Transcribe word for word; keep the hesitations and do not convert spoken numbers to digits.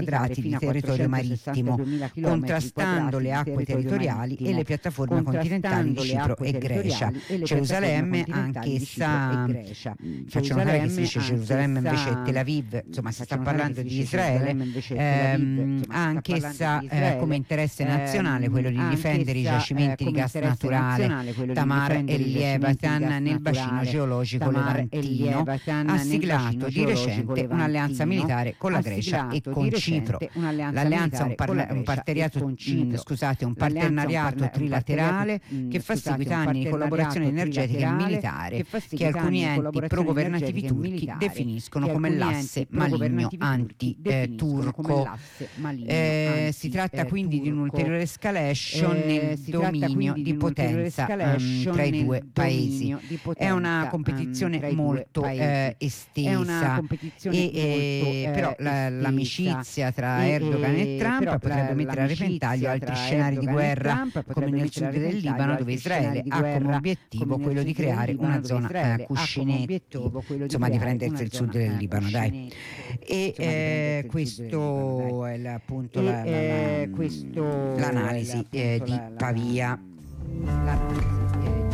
quadrati di territorio marittimo, contrastando le acque territoriali e le piattaforme continentali di Cipro e Grecia. Gerusalemme, anch'essa, faccio notare che si dice Gerusalemme invece è Tel Aviv, insomma si sta parlando di Israele, ehm, ha anch'essa eh, come interesse nazionale quello di difendere i giacimenti di gas naturale Tamar e Leviathan nel bacino geologico levantino. Ha siglato di recente un'alleanza militare con la Grecia e con Cipro. L'alleanza è un, parla- un partenariato, mh, scusate, un partenariato trilaterale che fa seguito a anni di collaborazione energetica e militare che alcuni enti progovernativi turchi definiscono come l'asse maligno anti-turco. Eh, si tratta quindi di un'ulteriore escalation nel dominio di potenza um, tra i due paesi. È una competizione molto eh, estesa, e, e, però la, l'amicizia tra Erdogan e Trump potrebbe mettere a repentaglio altri scenari di guerra, come nel sud del Libano, dove Israele ha come obiettivo quello di creare una zona eh, cuscinetto, insomma di prendersi il sud del Libano, dai. E eh, questo è la, appunto la, la, la, l'analisi eh, di Pavia.